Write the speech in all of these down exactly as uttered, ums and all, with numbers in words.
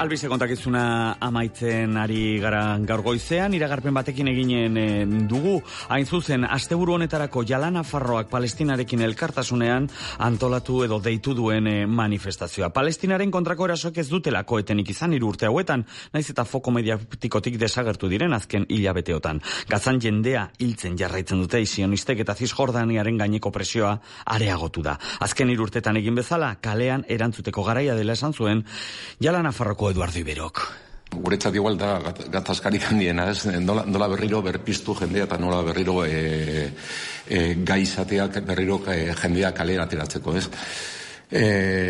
Albiste kontakizuna amaitzen ari gara gaur goizean, iragarpen batekin eginen e, dugu, hain zuzen, asteburu honetarako Jala Nafarroak Palestinarekin elkartasunean antolatu edo deitu duen e, manifestazioa. Palestinaren kontrako erasoak ez dutelako etenik izan hiru urte hauetan, naiz eta foko mediatikotik desagertu diren azken hilabeteotan. Gazan jendea hiltzen jarraitzen dute sionistek eta Zisjordaniaren gaineko presioa areagotu da. Azken hiru urtetan egin bezala, kalean erantzuteko garaia dela esan zuen Jala Nafarroko Eduardo Iberok. Guretzat igual da gatazkarik handiena, ez? Nola, nola berriro berpiztu jendea eta nola berriro e, e, gai izateak berriro e, jendea kalera ateratzeko, ez? E,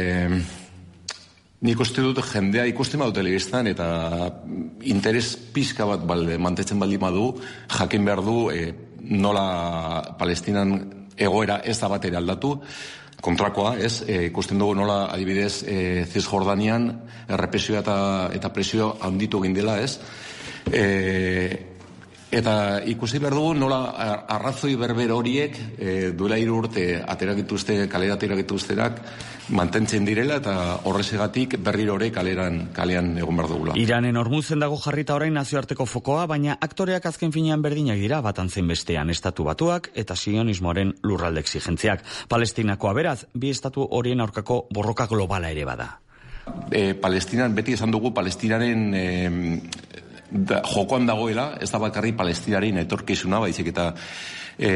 nik uste dut jendea ikusten badu telebistan eta interes pizka bat balde, mantetzen baldin badu, jakin behar du e, nola Palestinan egoera ez da bat ere aldatu, kontrakoa, ez, e, ikusten dugu nola adibidez e, Zisjordanian errepresioa eta, eta presio handitu egin dela, ez? E, eta ikusi behar dugu nola arrazoi berber horiek e, duela hiru urte aterakituzte, kalera aterakituzterak mantentzen direla eta horrezegatik berriro ere kaleran, kalean egon behar dugula. Iranen Hormuzen dago jarrita orain nazioarteko fokoa, baina aktoreak azken finean berdinak dira batan zein bestean, estatu batuak eta sionismoaren lurralde exigentziak. Palestinakoa beraz, bi estatu horien aurkako borroka globala ere bada. E, Palestinan, beti esan dugu, Palestinaren e, da, jokoan dagoela, ez da bakarri Palestinaren etorkizuna, baizik eta e,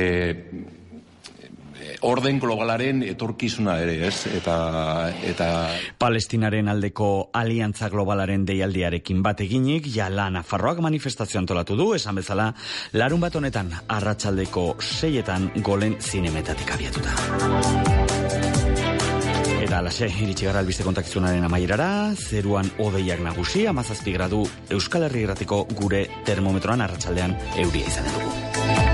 orden globalaren etorkizuna ere, ez? Eta, eta... Palestinaren aldeko aliantza globalaren deialdiarekin bat eginik, Jala Nafarroak manifestazio antolatu du, esan bezala, larun bat honetan, arratsaldeko seietan golen zinemetatik abiatuta. Eta alaxe, iritsi gara albiste kontakizunaren amaierara, zeruan hodeiak nagusi, hamazazpi gradu Euskal Herri Irratiko gure termometroan arratsaldean euria izanen dugu.